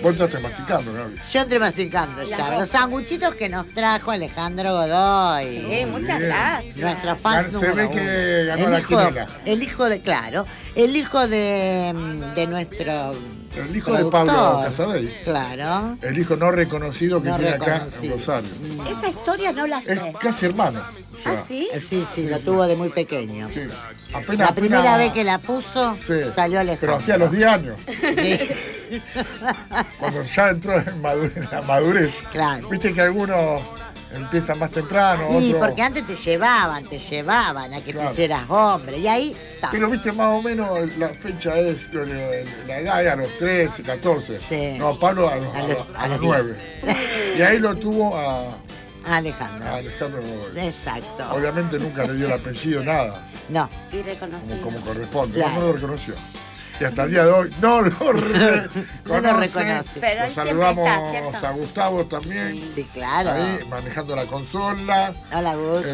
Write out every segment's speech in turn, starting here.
Vos estás masticando, Gaby. Yo entré masticando ya. Los sanguchitos que nos trajo Alejandro Godoy. Sí, muchas bien. gracias. Nuestro fan Se número ve uno. que ganó la quinela. El hijo de, claro, el hijo de nuestro El hijo de productor. Pablo Casadei. Claro. El hijo no reconocido que No tiene acá en reconocido. Rosario. Esa historia no la Es sé. casi hermano. O sea, ¿Ah, sí? Sí, lo tuvo de muy pequeño. sí. Apenas, La primera apenas- vez que la puso, Sí. salió Alejandro. Pero hacía los 10 años. Sí. Cuando ya entró en la madurez. Claro. Viste que algunos empiezan más temprano, Sí, otros... porque antes te llevaban a que Claro. te hicieras hombre. Y ahí está. Pero viste, más o menos la fecha es la edad es a los 13, 14. Sí. No, Pablo a los 9. Y ahí lo tuvo a Alejandro. Alejandro Godoy. Exacto. Obviamente nunca le dio el apellido, nada, No. Y reconocido. como corresponde. Claro. No lo reconoció. Y hasta el día de hoy no lo reconoce. No lo reconoce. Pero Lo él siempre saludamos está, ¿cierto? a Gustavo también. Sí, claro. Ahí manejando la consola. Hola, Gus.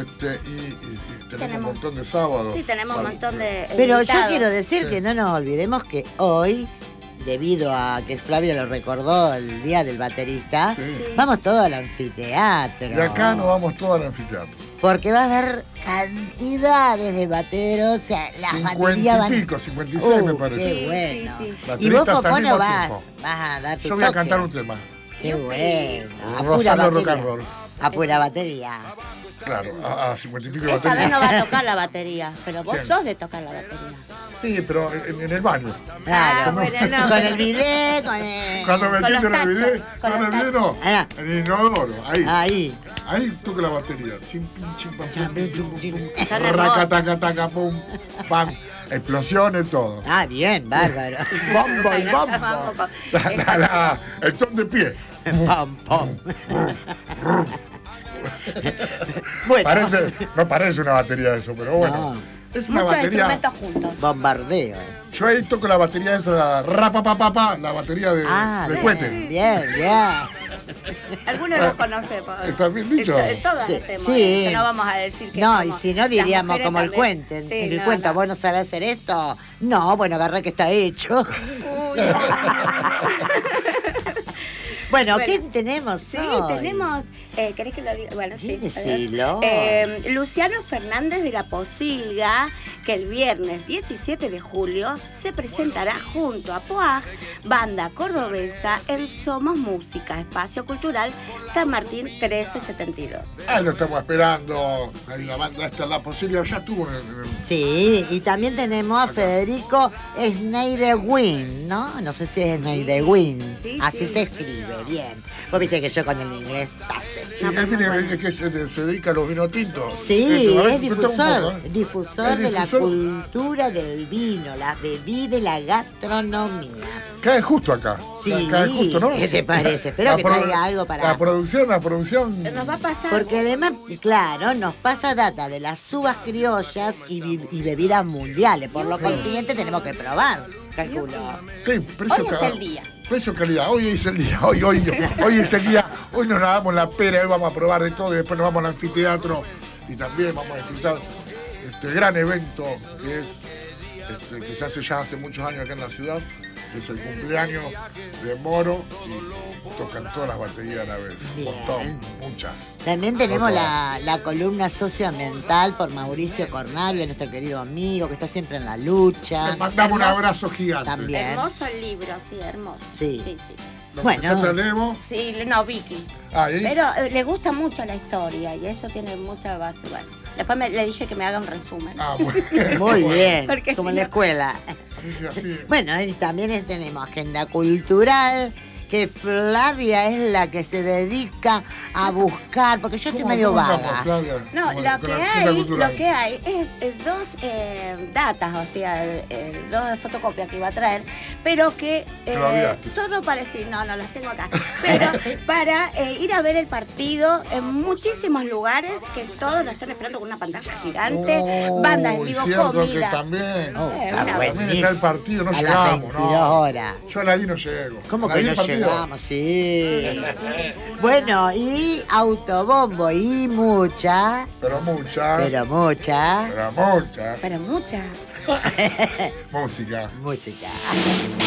Y tenemos un montón de sábados. Sí, tenemos un montón de Pero yo invitados. quiero decir que no nos olvidemos que hoy, debido a que Flavio lo recordó el día del baterista, Sí. vamos todos al anfiteatro. Y acá nos vamos todos al anfiteatro. Porque va a haber cantidades de bateros, o sea, las baterías 50 van... y pico, 56 me parece. Qué Sí, bueno. sí, sí. Y vos, Bateristas al Popono, mismo vas tiempo. a dar tu Yo voy a toque. cantar un tema. Qué bueno. A pura Rosario Rock batería. and Roll. A pura batería. Claro, a 50 y pico de Esta vez batería. no va a tocar la batería, pero vos ¿Quién? sos de tocar la batería. Sí, pero en el baño. Claro. bueno, no, Con pero- el bidet, con el... Cuando me Con siento en los el video, tachos, con no, en los el video no. Ah. En el inodoro, ahí. Ahí. Toco la batería. Chim, pim, chim, pam, pum, pum, pum, pum. Está Raca, hermoso. taca, taca, pum, pam. Explosiones, todo. Ah, bien, bárbaro. Bombo y bombo. El ton de pie. Pam, pam. Bueno, No parece una batería eso, pero bueno. No. Es una Muchos batería. instrumentos juntos. bombardeo. Yo ahí toco la batería esa, la rapa pa pa pa, la batería de Bien, cohete. bien, bien. Algunos los conocemos. ¿Está bien dicho? Todas Sí, hacemos sí. esto, no vamos a decir que No, y somos- si no las diríamos mujeres como el también. cuenten. Sí, el no, cuenta, no. vos no sabés hacer esto. No, bueno, agarrá que está hecho. Uy, Bueno, Bueno, ¿qué tenemos sí, hoy? tenemos. ¿Querés que lo diga? Bueno, sí. decilo. Luciano Fernández de la Posilga, que el viernes 17 de julio se presentará junto a POAG, banda cordobesa, en Somos Música, Espacio Cultural San Martín 1372. Ahí lo estamos esperando. Ahí la banda esta, la posibilidad, ya estuvo en el... Sí, y también tenemos a Federico Schneiderwin, ¿no? No sé si es Schneiderwin. Sí, Así sí. se escribe, bien. Vos viste que yo con el inglés pase. Sí, él viene, es que se dedica a los vinos tintos. Sí, A ver, es contá un difusor, poco, ¿eh? difusor Es de la difusor. cultura del vino, las bebidas y la gastronomía. Cae justo acá. Sí, Cae justo, ¿no? ¿qué te parece? Espero La que produ- traiga algo para... La producción. Nos va a pasar. Porque además, claro, nos pasa data de las uvas criollas y bebidas mundiales. Por lo consiguiente tenemos que probar, calculo. Sí, precio Hoy es ca- el día. Precio calidad, hoy es el día, hoy es el día, hoy nos damos la pera, hoy vamos a probar de todo y después nos vamos al anfiteatro y también vamos a disfrutar este gran evento que es que se hace ya hace muchos años acá en la ciudad, que es el cumpleaños de Moro y tocan todas las baterías a la vez, un Bien. montón, muchas. También tenemos Por la columna socioambiental por Mauricio Cornalio, nuestro querido amigo, que está siempre en la lucha. Le mandamos un abrazo gigante. También. Hermoso el libro, sí, hermoso. Sí. Sí, sí. Lo Bueno. que nosotros leemos, Sí, no, Vicky. ahí, Pero le gusta mucho la historia y eso tiene mucha base. Bueno, después le dije que me haga un resumen. bueno. Muy bien, Porque como si en la no- escuela. Sí, así. Bueno, y también tenemos agenda cultural, que Flavia es la que se dedica a buscar, porque yo estoy ¿Cómo- medio cómo vaga. estamos, Flavia? No, Con lo la que agenda hay, cultural. lo que hay es dos datas, o sea, dos de fotocopia que iba a traer, pero que Te lo olvidaste. todo parecido, no las tengo acá, pero para ir a ver el partido en muchísimos lugares, que todos lo están esperando con una pantalla gigante, bandas en vivo, cierto que comida. también. Oh, está una- También buenísimo. está el partido, no a las llegamos, 22 no. horas. Yo a la I no llego. ¿Cómo ¿A la que I no el partido? llegamos? Sí. Bueno, y autobombo y mucha, Pero mucha. pero mucha Pero mucha Pero mucha. música. música.